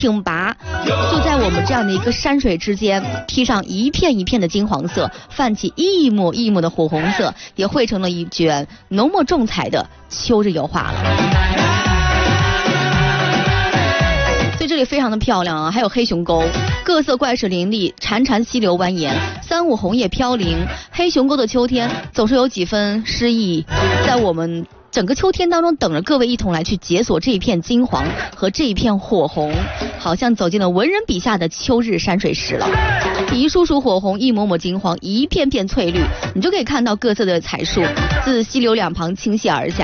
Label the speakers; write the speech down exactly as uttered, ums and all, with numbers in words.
Speaker 1: 挺拔，就在我们这样的一个山水之间，披上一片一片的金黄色，泛起一抹一抹的火红色，也绘成了一卷浓墨重彩的秋日油画了。所以这里非常的漂亮啊，还有黑熊沟，各色怪石林立，潺潺溪流蜿蜒，三五红叶飘零。黑熊沟的秋天总是有几分诗意，在我们整个秋天当中，等着各位一同来去解锁这一片金黄和这一片火红，好像走进了文人笔下的秋日山水诗了。一束束火红，一抹抹金黄，一片片翠绿，你就可以看到各色的彩树自溪流两旁倾泻而下。